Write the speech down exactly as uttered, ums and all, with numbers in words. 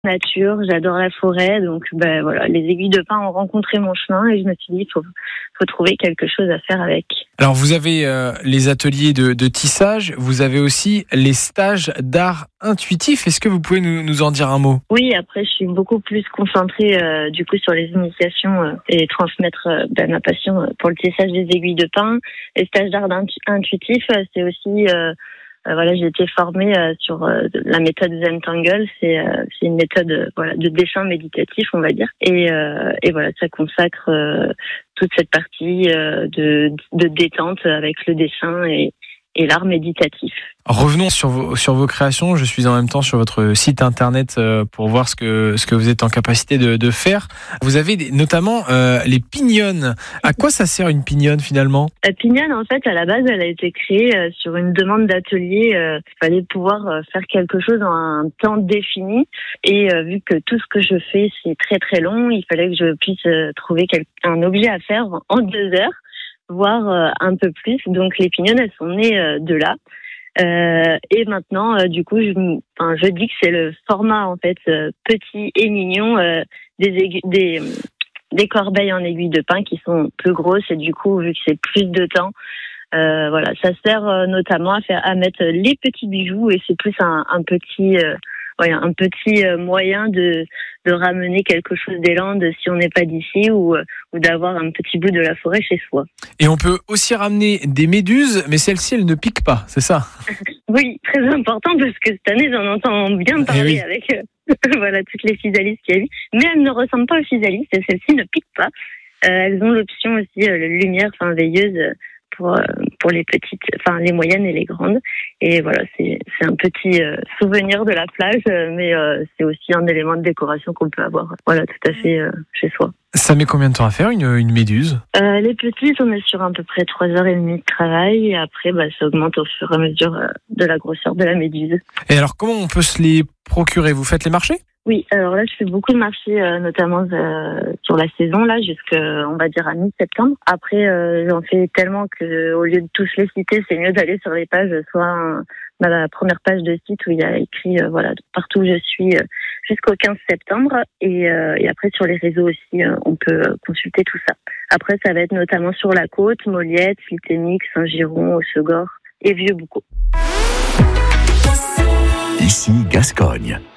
nature, j'adore la forêt, donc ben voilà, les aiguilles de pin ont rencontré mon chemin et je me suis dit il faut, faut trouver quelque chose à faire avec. Alors vous avez euh, les ateliers de, de tissage, vous avez aussi les stages d'art intuitif. Est-ce que vous pouvez nous, nous en dire un mot ? Oui, après je suis beaucoup plus concentrée euh, du coup sur les initiations euh, et transmettre euh, ben, ma passion pour le tissage des aiguilles de pin. Les stages d'art intuitif, euh, c'est aussi euh, Euh, voilà, j'ai été formée euh, sur euh, la méthode Zentangle. C'est, euh, c'est une méthode euh, voilà de dessin méditatif, on va dire. Et, euh, et voilà, ça consacre euh, toute cette partie euh, de, de détente avec le dessin et, et l'art méditatif. Revenons sur vos, sur vos créations. Je suis en même temps sur votre site internet pour voir ce que, ce que vous êtes en capacité de, de faire. Vous avez des, notamment euh, les pignonnes. À quoi ça sert une pignonne finalement ? La pignonne, en fait, à la base, elle a été créée euh, sur une demande d'atelier. Euh, il fallait pouvoir euh, faire quelque chose en un temps défini. Et euh, vu que tout ce que je fais, c'est très très long, il fallait que je puisse euh, trouver quel, un objet à faire en deux heures, voire euh, un peu plus. Donc les pignonnes, elles sont nées euh, de là. Euh, et maintenant, euh, du coup, je, enfin, je dis que c'est le format en fait euh, petit et mignon euh, des, aigu- des des corbeilles en aiguille de pin qui sont plus grosses et du coup, vu que c'est plus de temps, euh, voilà, ça sert euh, notamment à faire à mettre les petits bijoux et c'est plus un, un petit euh, ouais, un petit euh, moyen de de ramener quelque chose des Landes si on n'est pas d'ici ou ou d'avoir un petit bout de la forêt chez soi. Et on peut aussi ramener des méduses, mais celles-ci, elles ne piquent pas, c'est ça ? Oui, très important parce que cette année, j'en entends bien parler oui. avec euh, voilà toutes les physalistes qu'il y a eu. Mais elles ne ressemblent pas aux physalistes et celles-ci ne piquent pas. Euh, elles ont l'option aussi euh, lumière, enfin veilleuse euh, pour euh, pour les petites, enfin les moyennes et les grandes. Et voilà, c'est c'est un petit euh, souvenir de la plage, euh, mais euh, c'est aussi un élément de décoration qu'on peut avoir. Voilà, tout à fait euh, chez soi. Ça met combien de temps à faire une, une méduse ? Euh, les petites, on est sur à peu près trois heures et demie de travail et après, bah, ça augmente au fur et à mesure euh, de la grosseur de la méduse. Et alors, comment on peut se les procurer ? Vous faites les marchés ? Oui, alors là, je fais beaucoup de marchés, euh, notamment euh, sur la saison, là, jusqu'à, on va dire, à mi-septembre. Après, euh, j'en fais tellement que, au lieu de tous les citer, c'est mieux d'aller sur les pages, soit un, bah, la première page de site où il y a écrit, euh, voilà, partout où je suis, euh, jusqu'au quinze septembre. Et, euh, et après, sur les réseaux aussi, euh, on peut consulter tout ça. Après, ça va être notamment sur la côte, Moliette, Filténique, Saint-Giron, Hossegor et Vieux-Boucau. Ici, Gascogne.